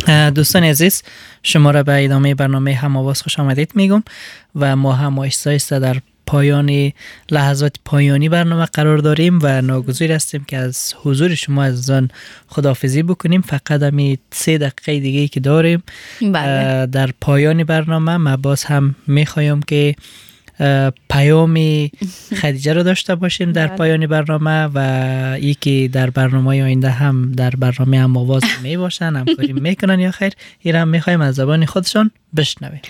دوستان عزیز، شما را به ادامه برنامه هم‌آواز خوش آمدید میگم و ما هم آهسته در پایان لحظات پایانی برنامه قرار داریم و ناگزیر هستیم که از حضور شما عزیزان خداحافظی بکنیم. فقط همین 3 دقیقه دیگه که داریم در پایان برنامه. ما باز هم میخوایم که پیامی خدیجه رو داشته باشیم در پایان برنامه و یکی در برنامه آینده هم در برنامه هم‌آواز می باشن، همکاری میکنن یا خیر. ایران میخوایم از زبان خودشون بشنویم.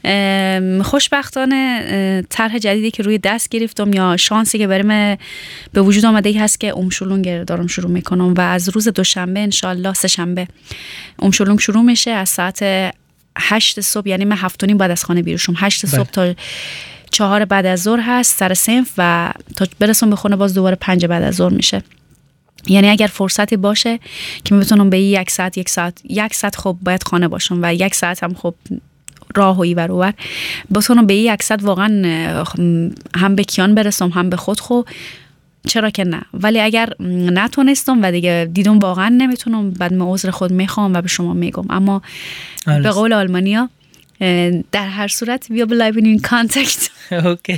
خوشبختانه طرح جدیدی که روی دست گرفتم یا شانسی که برام به وجود آمده ای هست که اومشولونگ دارم شروع میکنم و از روز دوشنبه انشالله سه‌شنبه اومشولونگ شروع میشه از ساعت 8 صبح، یعنی من 7:30 بعد از خانه بیرون شم. 8 صبح تا 4 بعد از ظهر هست سر صنف و تا برسم به خونه باز دوباره 5 بعد از ظهر میشه. یعنی اگر فرصتی باشه که میتونم به یک ساعت خب باید خانه باشم و 1 ساعت هم خب راه و ایور اوور بتونم به 1 ساعت واقعا هم به کیان برسم هم به خود خو، چرا که نه. ولی اگر نتونستم و دیگه دیدم واقعا نمیتونم، بعد من عذر خود میخوام و به شما میگم. اما به قول آلمانیا در هر صورت we believe in contact. اوکی.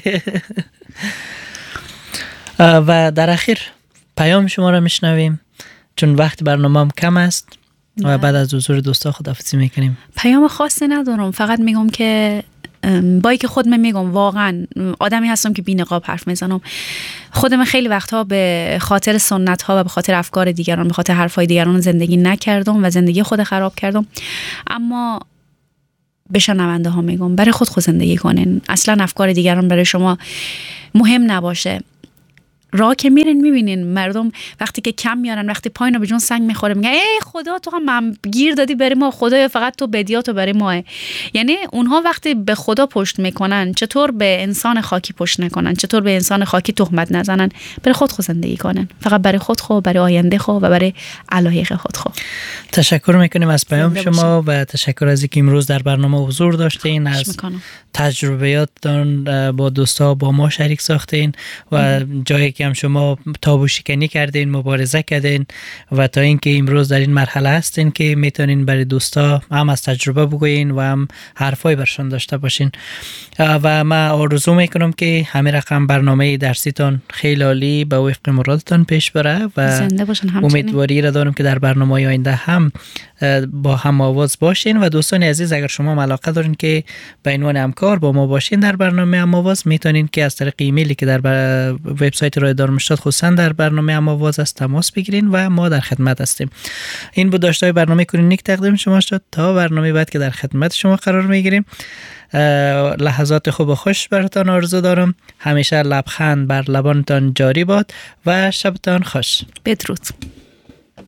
و در اخیر پیام شما را میشنویم چون وقت برنامه هم کم است و بعد از حضور دوستا خداحافظی میکنیم. پیام خاصی ندارم، فقط میگم که بایی که خودم میگم واقعا آدمی هستم که بی نقاب حرف میزنم. خودم خیلی وقتها به خاطر سنت ها و به خاطر افکار دیگران، به خاطر حرفای دیگران زندگی نکردم و زندگی خود خراب کردم. اما به شنونده ها میگم برای خود زندگی کنین، اصلا افکار دیگران برای شما مهم نباشه. راه که میرین میبینین مردم وقتی که کم میارن، وقتی پایین به جون سنگ میخوره میگن ای خدا تو هم گیر دادی برای ما، خدایا فقط تو بدیاتو برای ما. یعنی اونها وقتی به خدا پشت میکنن چطور به انسان خاکی پشت نکنن، چطور به انسان خاکی تهمت نزنن. برای خود زندگی کنن، فقط برای خود برای آینده و برای علایق خود. تشکر میکنیم از پیام شما و تشکر از اینکه امروز در برنامه حضور داشتین، از تجربیاتتون با دوستا با ما شریک ساختین و جایی که هم شما تابو شکنی کردین، مبارزه کردین و تا اینکه امروز در این مرحله هستین که میتونین برای دوستا هم از تجربه بگوین و هم حرفای برشون داشته باشین. و من آرزو میکنم که همین رقم برنامه درسیتون خیلی عالی به وفق مرادتون پیش بره و امیدواری را دارم که در برنامه آینده هم با هم آواز باشین. و دوستان عزیز، اگر شما علاقه دارین که به عنوان همکار با ما باشین در برنامه هم آواز، میتونین که از طریق ایمیلی که در وبسایت رادیو دارمشتات خصوصا در برنامه هم آواز است تماس بگیرین و ما در خدمت هستیم. این بود داشتای برنامه کلینیک تقدیم شما شد. تا برنامه بعد که در خدمت شما قرار میگیریم، لحظات خوب و خوش براتان آرزو دارم. همیشه لبخند بر لبانتان جاری باد و شبتان خوش. بدرود.